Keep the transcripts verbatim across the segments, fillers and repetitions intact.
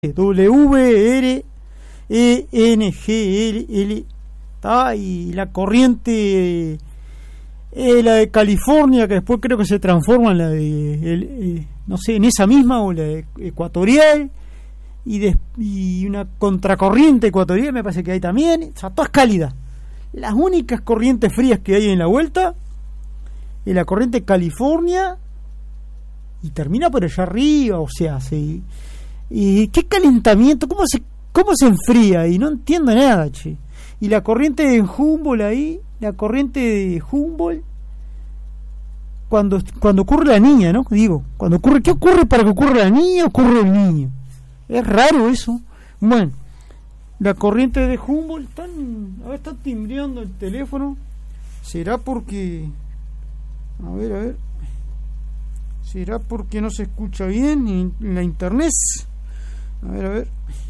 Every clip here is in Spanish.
W R E N G L L, ¿tá? Y la corriente eh, la de California, que después creo que se transforma en la de el, eh, no sé, en esa misma, o la de ecuatorial, y, de, y una contracorriente ecuatorial me parece que hay también. O sea, todas cálidas. Las únicas corrientes frías que hay en la vuelta es la corriente California, y termina por allá arriba. O sea, sí. ¿Y qué calentamiento? ¿Cómo se, cómo se enfría? Y no entiendo nada, che. Y la corriente de Humboldt ahí, la corriente de Humboldt, cuando, cuando ocurre la niña, ¿no? Digo, cuando ocurre, ¿qué ocurre para que ocurra la niña? Ocurre el niño. Es raro eso. Bueno, la corriente de Humboldt, están, a ver, está timbreando el teléfono. ¿Será porque, a ver, a ver, será porque no se escucha bien en, en la internet? A ver, a ver.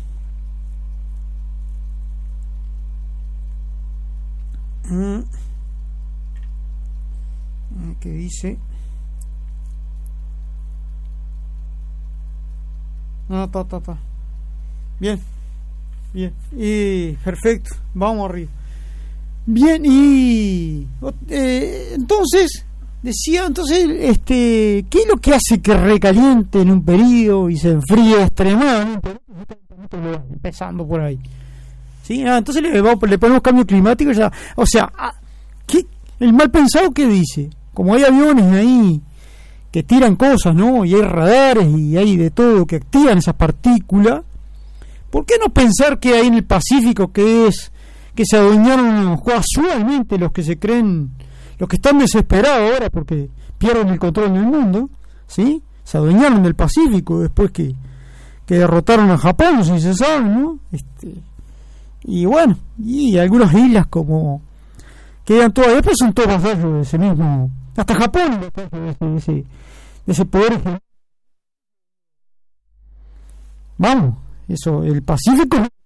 Mm. ¿Qué dice? No, está, está, está. Bien, bien. Y perfecto. Vamos arriba. Bien, y eh, entonces decía, entonces, este, ¿qué es lo que hace que recaliente en un periodo y se enfríe extremadamente? Empezando por ahí. ¿Sí? Ah, entonces le, le ponemos cambio climático ya. O sea, ¿qué? El mal pensado que dice, como hay aviones ahí que tiran cosas, ¿no? Y hay radares y hay de todo que activan esas partículas, ¿por qué no pensar que hay en el Pacífico, que es que se adueñaron casualmente los que se creen, los que están desesperados ahora porque pierden el control del mundo, ¿sí? Se adueñaron del Pacífico después que, que derrotaron a Japón, no sé si se sabe, ¿no? Este, y bueno, y algunas islas como quedan todas, después son todas vasallos de ese mismo, hasta Japón de ese, de ese, de ese poder. Vamos, eso, el Pacífico